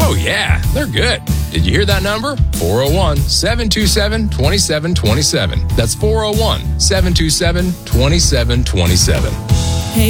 Oh, yeah, they're good. Did you hear that number? 401-727-2727. That's 401-727-2727.